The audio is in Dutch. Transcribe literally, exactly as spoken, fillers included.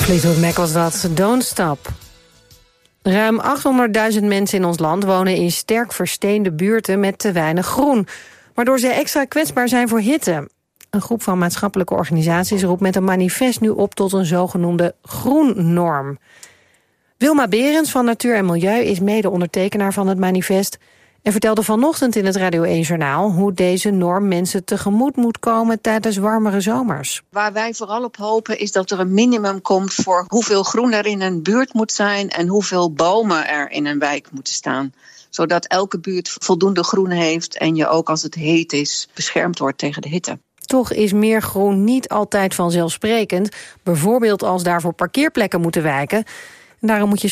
Fleetwood Mac was dat, Don't Stop. Ruim achthonderdduizend mensen in ons land wonen in sterk versteende buurten met te weinig groen, waardoor ze extra kwetsbaar zijn voor hitte. Een groep van maatschappelijke organisaties roept met een manifest nu op tot een zogenoemde groennorm. Wilma Berends van Natuur en Milieu is mede-ondertekenaar van het manifest en vertelde vanochtend in het Radio één-journaal hoe deze norm mensen tegemoet moet komen tijdens warmere zomers. Waar wij vooral op hopen is dat er een minimum komt voor hoeveel groen er in een buurt moet zijn en hoeveel bomen er in een wijk moeten staan. Zodat elke buurt voldoende groen heeft en je ook als het heet is beschermd wordt tegen de hitte. Toch is meer groen niet altijd vanzelfsprekend, bijvoorbeeld als daarvoor parkeerplekken moeten wijken. En daarom moet je